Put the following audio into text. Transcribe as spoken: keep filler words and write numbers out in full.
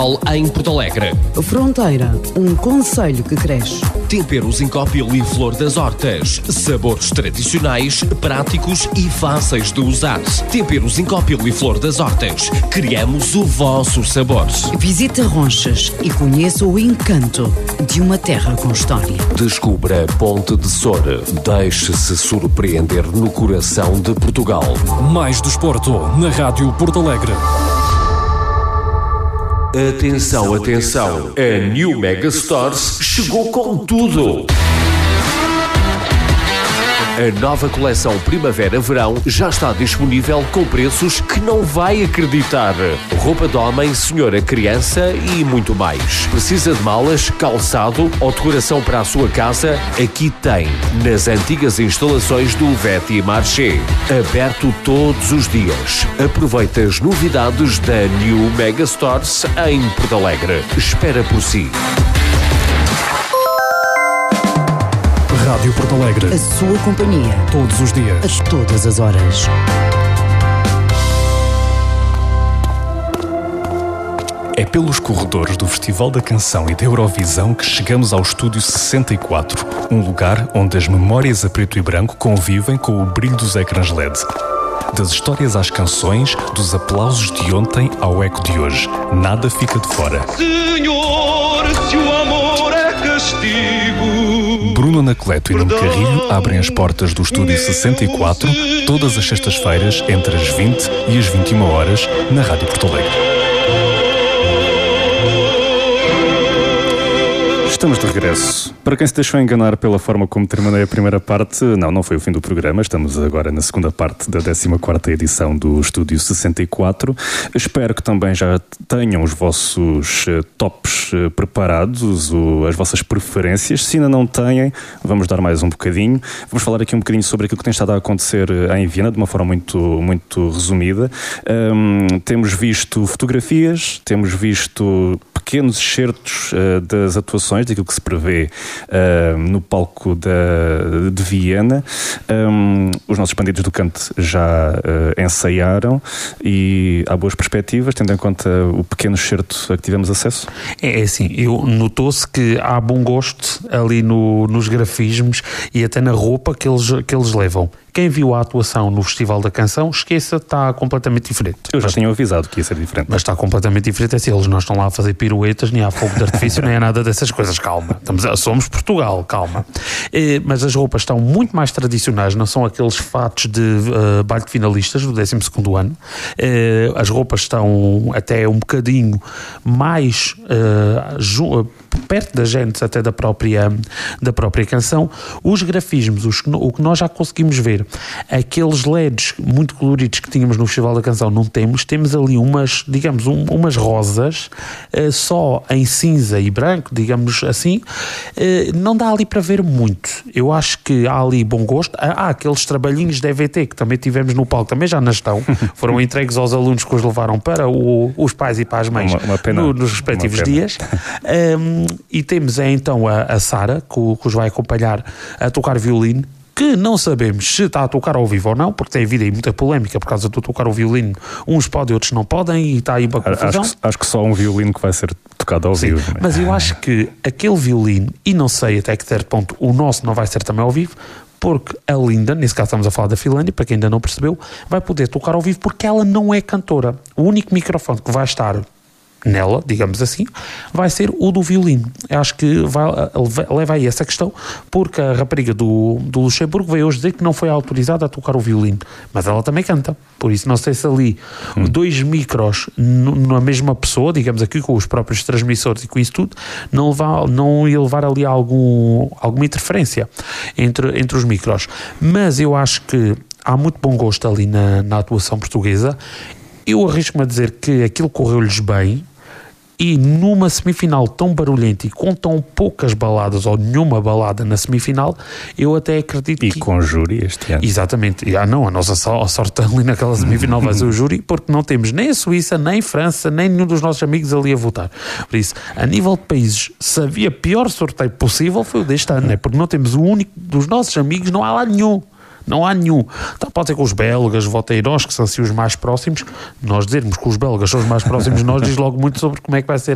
Portugal em Porto Alegre. Fronteira, um concelho que cresce. Temperos Incópil e Flor das Hortas. Sabores tradicionais, práticos e fáceis de usar. Temperos Incópil e Flor das Hortas. Criamos o vosso sabor. Visite Ronchas e conheça o encanto de uma terra com história. Descubra Ponte de Sora. Deixe-se surpreender no coração de Portugal. Mais desporto na Rádio Porto Alegre. Atenção, atenção. A New Mega Stores chegou com tudo. A nova coleção Primavera-Verão já está disponível com preços que não vai acreditar. Roupa de homem, senhora, criança e muito mais. Precisa de malas, calçado ou decoração para a sua casa? Aqui tem, nas antigas instalações do Veti Marché. Aberto todos os dias. Aproveita as novidades da New Mega Stores em Porto Alegre. Espera por si. Rádio Porto Alegre. A sua companhia. Todos os dias. A todas as horas. É pelos corredores do Festival da Canção e da Eurovisão que chegamos ao Estúdio sessenta e quatro, um lugar onde as memórias a preto e branco convivem com o brilho dos ecrãs L E D. Das histórias às canções, dos aplausos de ontem ao eco de hoje, nada fica de fora. Senhor, se o amor é castigo. Bruno Anacleto e Nuno Carrilho abrem as portas do Estúdio sessenta e quatro todas as sextas-feiras entre as vinte e as vinte e uma horas na Rádio Porto Alegre. Estamos de regresso. Para quem se deixou enganar pela forma como terminei a primeira parte, não, não foi o fim do programa. Estamos agora na segunda parte da décima quarta edição do Estúdio sessenta e quatro. Espero que também já tenham os vossos uh, tops uh, preparados, o, as vossas preferências. Se ainda não têm, vamos dar mais um bocadinho. Vamos falar aqui um bocadinho sobre aquilo que tem estado a acontecer uh, em Viena, de uma forma muito, muito resumida. Um, temos visto fotografias, temos visto pequenos excertos uh, das atuações, daquilo que se prevê uh, no palco da, de Viena. Um, os nossos bandidos do canto já uh, ensaiaram e há boas perspectivas, tendo em conta o pequeno excerto a que tivemos acesso? É assim, eu notou-se que há bom gosto ali no, nos grafismos e até na roupa que eles, que eles levam. Quem viu a atuação no Festival da Canção, esqueça, está completamente diferente. Eu já mas, tinha avisado que ia ser diferente. Mas está completamente diferente. É assim, eles não estão lá a fazer piruetas, nem há fogo de artifício, nem há nada dessas coisas. Calma. Estamos, somos Portugal, calma. É, mas as roupas estão muito mais tradicionais, não são aqueles fatos de uh, baile de finalistas do décimo segundo ano. É, as roupas estão até um bocadinho mais uh, ju- perto da gente, até da própria, da própria canção. Os grafismos, os, o que nós já conseguimos ver, aqueles L E Ds muito coloridos que tínhamos no Festival da Canção não temos, temos ali umas, digamos, um, umas rosas uh, só em cinza e branco, digamos assim, uh, não dá ali para ver muito. Eu acho que há ali bom gosto. Há, há aqueles trabalhinhos de E V T que também tivemos no palco, também já não estão, foram entregues aos alunos que os levaram para o, os pais e para as mães uma, uma pena, no, nos respectivos dias. Um, e temos é, então a, a Sara, que, que os vai acompanhar a tocar violino, que não sabemos se está a tocar ao vivo ou não, porque tem havido aí muita polémica por causa de tocar o violino. Uns podem, outros não podem, e está aí uma confusão. Acho que, acho que só um violino que vai ser tocado ao Sim, vivo. Mas eu acho que aquele violino, e não sei até que certo ponto o nosso não vai ser também ao vivo, porque a Linda, nesse caso estamos a falar da Finlândia, para quem ainda não percebeu, vai poder tocar ao vivo porque ela não é cantora. O único microfone que vai estar nela, digamos assim, vai ser o do violino. Eu acho que vai, leva aí essa questão, porque a rapariga do, do Luxemburgo veio hoje dizer que não foi autorizada a tocar o violino, mas ela também canta, por isso não sei se ali hum. dois micros n- na mesma pessoa, digamos aqui com os próprios transmissores e com isso tudo, não, levar, não ia levar ali algum, alguma interferência entre, entre os micros, mas eu acho que há muito bom gosto ali na, na atuação portuguesa. Eu arrisco-me a dizer que aquilo correu-lhes bem, e numa semifinal tão barulhenta e com tão poucas baladas ou nenhuma balada na semifinal, eu até acredito e que... E com júri este ano. Exatamente. Ah, não, a nossa sorte ali naquela semifinal vai ser o júri, porque não temos nem a Suíça, nem a França, nem nenhum dos nossos amigos ali a votar. Por isso, a nível de países, se havia pior sorteio possível, foi o deste ano, né? Porque não temos o único dos nossos amigos, não há lá nenhum. Não há nenhum. Então, pode ser com os belgas, votem nós, que são assim os mais próximos. Nós dizermos que os belgas são os mais próximos, nós diz logo muito sobre como é que vai ser